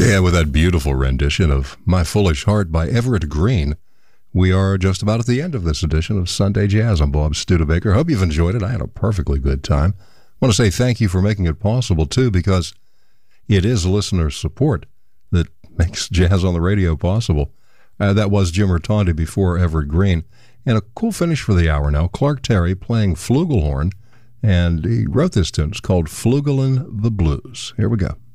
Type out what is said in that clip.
Yeah, with that beautiful rendition of My Foolish Heart by Everett Green, we are just about at the end of this edition of Sunday Jazz. I'm Bob Studebaker. Hope you've enjoyed it. I had a perfectly good time. I want to say thank you for making it possible, too, because it is listener support that makes Jazz on the Radio possible. That was Jim Rotondi before Everett Green. And a cool finish for the hour now. Clark Terry playing flugelhorn, and he wrote this tune. It's called Flugelin' the Blues. Here we go.